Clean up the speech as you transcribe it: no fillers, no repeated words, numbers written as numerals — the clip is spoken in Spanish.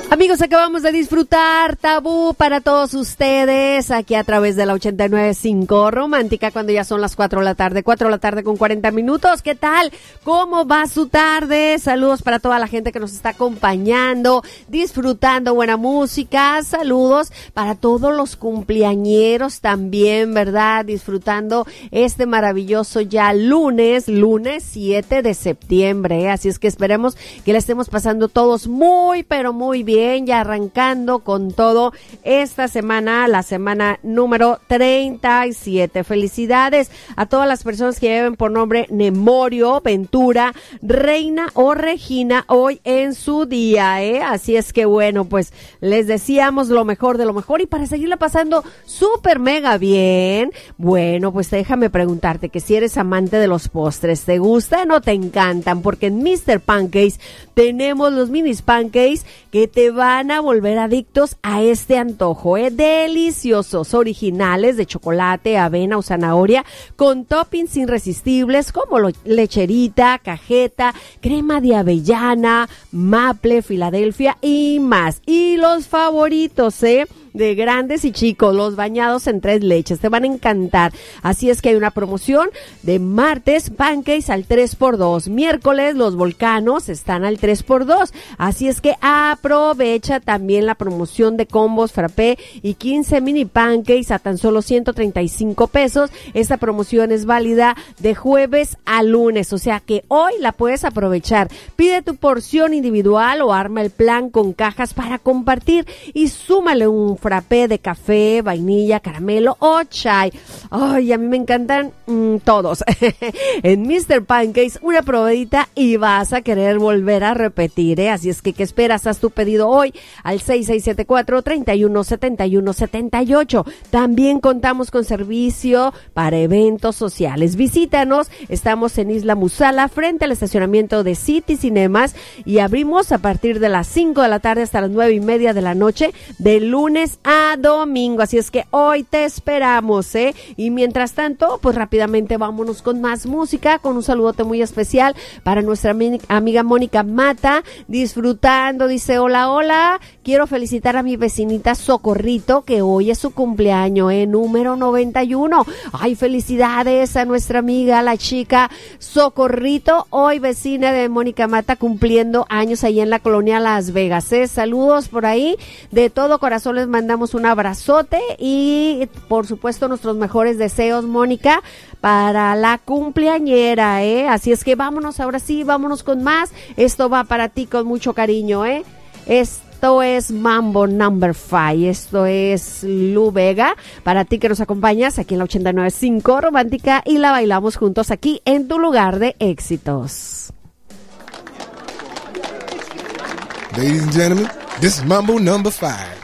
Amigos, acabamos de disfrutar Tabú para todos ustedes aquí a través de la 89.5 Romántica, cuando ya son las 4 de la tarde, 4 de la tarde con 40 minutos. ¿Qué tal? ¿Cómo va su tarde? Saludos para toda la gente que nos está acompañando, disfrutando buena música. Saludos para todos los cumpleañeros también, ¿verdad? Disfrutando este maravilloso ya lunes 7 de septiembre, ¿eh? Así es que esperemos que la estemos pasando todos muy, pero muy bien. Ya arrancando con todo esta semana, la semana número 37. Felicidades a todas las personas que lleven por nombre Nemorio, Ventura, Reina o Regina hoy en su día, ¿eh? Así es que bueno, pues les decíamos lo mejor de lo mejor y para seguirla pasando súper mega bien, bueno, pues déjame preguntarte que si eres amante de los postres, ¿te gustan o te encantan? Porque en Mr. Pancakes tenemos los minis pancakes que te van a volver adictos a este antojo, deliciosos, originales de chocolate, avena o zanahoria, con toppings irresistibles como lecherita, cajeta, crema de avellana, maple, Filadelfia y más. Y los favoritos, de grandes y chicos, los bañados en 3 leches, te van a encantar. Así es que hay una promoción de martes, pancakes al 3x2, miércoles los volcanos están al 3x2, así es que aprovecha también la promoción de combos frappé y 15 mini pancakes a tan solo 135 pesos. Esta promoción es válida de jueves a lunes, o sea que hoy la puedes aprovechar. Pide tu porción individual o arma el plan con cajas para compartir y súmale un frappé de café, vainilla, caramelo o chai. Ay, a mí me encantan todos. En Mr. Pancakes, una probadita y vas a querer volver a repetir, ¿eh? Así es que, ¿qué esperas? Haz tu pedido hoy al 6674-317178. También contamos con servicio para eventos sociales. Visítanos, estamos en Isla Musala, frente al estacionamiento de City Cinemas y abrimos a partir de las 5 de la tarde hasta las 9:30 de la noche, de lunes a domingo, así es que hoy te esperamos, y mientras tanto, pues rápidamente vámonos con más música, con un saludote muy especial para nuestra amiga Mónica Mata, disfrutando, dice: hola, quiero felicitar a mi vecinita Socorrito, que hoy es su cumpleaños, número 91, ay, felicidades a nuestra amiga, la chica Socorrito, hoy vecina de Mónica Mata, cumpliendo años ahí en la colonia Las Vegas, saludos por ahí, de todo corazón les mandamos un abrazote y por supuesto nuestros mejores deseos, Mónica, para la cumpleañera, así es que vámonos, ahora sí, vámonos con más. Esto va para ti con mucho cariño, Esto es Mambo Number 5, esto es Lu Vega, para ti que nos acompañas aquí en la 89.5 Romántica y la bailamos juntos aquí en tu lugar de éxitos. Ladies and gentlemen, this is Mambo Number 5.